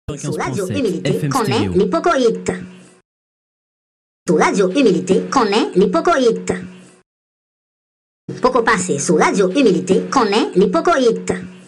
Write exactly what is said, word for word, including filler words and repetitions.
Sous Radio Humilité, connaît l'hypocoïte. Sous Radio Humilité, connaît l'hypocoïte. Poco passé sous Radio Humilité, connaît l'hypocoïte.